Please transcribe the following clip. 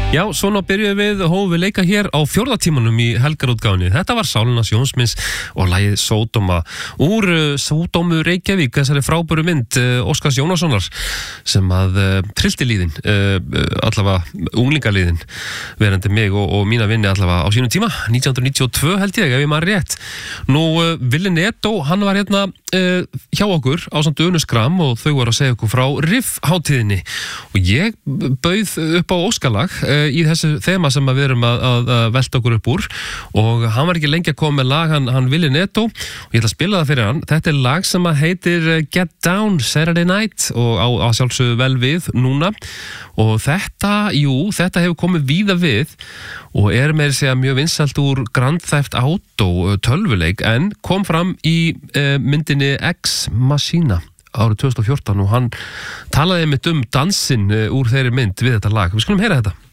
Já, svona byrjuðum hófum við leika hér á 4. tímanum í helgarútgáfunni. Þetta var Sálinnas Jónsmins og lagið Sódóma úr Sódómu Reykjavík, þessari frábæru mynd Óskars Jónassonar sem að tryllti líðin, allavega unglingalíðin, verandi mig og mína vinni allavega á sínum tíma, 1992 held ég, ef ég maður rétt. Nú, Willi Netto, hann var hérna hjá okkur á samt Unu Skram og þau voru að segja okkur frá Riff-hátíðinni og ég bauð upp á Óskalag í þessu þema sem við erum að velta okkur upp úr og hann var ekki lengi að koma með lag, hann Willi Netto, og ég ætla að spila það fyrir hann. Þetta er lag sem að heitir Get Down Saturday Night og á sjálfsögðu vel við núna og þetta hefur komið víða við og er með að segja mjög vinsælt úr Grand Theft Auto tölvuleik en kom fram í myndinni Ex Machina árið 2014 og hann talaði einmitt dansinn úr þeirri mynd við þetta lag. Við skulum heyra þetta.